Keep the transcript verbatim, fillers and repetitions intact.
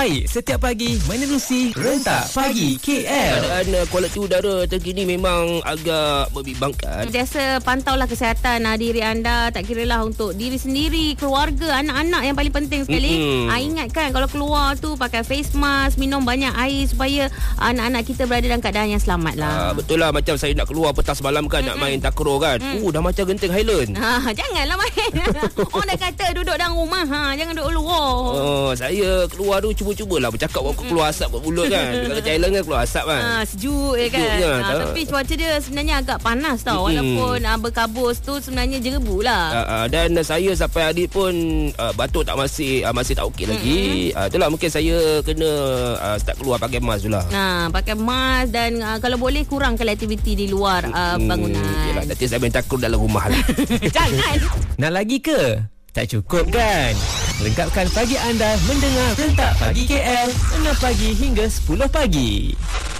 terbaik setiap pagi menerusi Rentak Pagi K L. Keadaan kualiti udara terkini memang agak membimbangkan. Biasa pantaulah kesihatan uh, diri anda, tak kiralah untuk diri sendiri, keluarga, anak-anak yang paling penting sekali. Mm-hmm. Uh, ingatkan kalau keluar tu pakai face mask, minum banyak air supaya anak-anak kita berada dalam keadaan yang selamat lah. Uh, betul lah, macam saya nak keluar petang semalam kan, mm-hmm. nak main takraw kan. Mm. Uh, dah macam Genting Highland. Ha, janganlah main. Orang dah kata duduk dalam rumah, ha, jangan duduk luar. Oh, saya keluar tu cuba-cubalah bercakap mm-hmm. keluar asap kat mulut kan. Dekat Thailand kan keluar asap kan. Ha, sejuk je kan. Sejuknya, ha, tapi cuaca dia sebenarnya agak panas tau. Mm-hmm. Walaupun uh, berkabus tu sebenarnya jerebu lah. Uh, uh, dan saya sampai adik pun uh, batuk tak masih uh, masih tak okey lagi. Mm-hmm. Uh, itulah mungkin saya kena uh, start keluar pakai mask dulu lah. Ha, pakai mask dan uh, kalau boleh kurangkan aktiviti di luar uh, bangunan. Hmm, yalah, nanti saya main takraw dalam rumah lah. Jangan. Nak lagi ke? Tak cukup kan? Lengkapkan pagi anda mendengar Rentak Pagi K L enam pagi hingga sepuluh pagi.